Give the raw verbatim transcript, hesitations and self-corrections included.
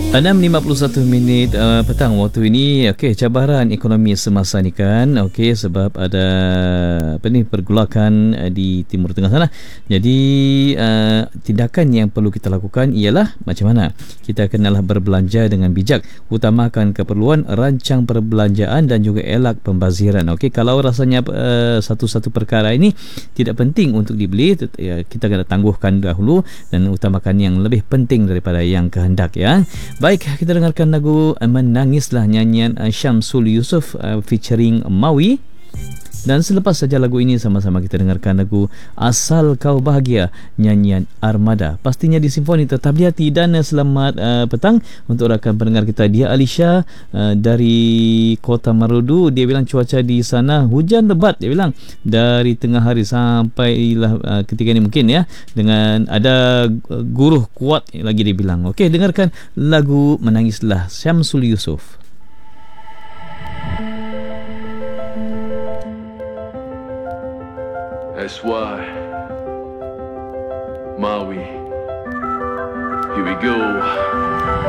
enam lima puluh satu minit uh, petang waktu ini. Okey, cabaran ekonomi semasa ni kan. Okey, sebab ada apa ni pergolakan uh, di Timur Tengah sana. Jadi uh, tindakan yang perlu kita lakukan ialah macam mana kita kenalah berbelanja dengan bijak, utamakan keperluan, rancang perbelanjaan dan juga elak pembaziran. Okey, kalau rasanya uh, satu-satu perkara ini tidak penting untuk dibeli, uh, kita kena tangguhkan dahulu dan utamakan yang lebih penting daripada yang kehendak, ya. Baik, kita dengarkan lagu Menangislah, nyanyian Syamsul Yusof uh, featuring Mawi. Dan selepas saja lagu ini, sama-sama kita dengarkan lagu Asal Kau Bahagia, nyanyian Armada. Pastinya di Simfoni. Tetap di hati dan selamat uh, petang untuk rakan pendengar kita. Dia Alisha uh, dari Kota Marudu. Dia bilang cuaca di sana hujan lebat. Dia bilang dari tengah hari sampailah uh, ketika ini mungkin, ya, dengan ada guruh kuat lagi dia bilang. Okey, dengarkan lagu Menangislah, Syamsul Yusof. That's why, Maui, here we go.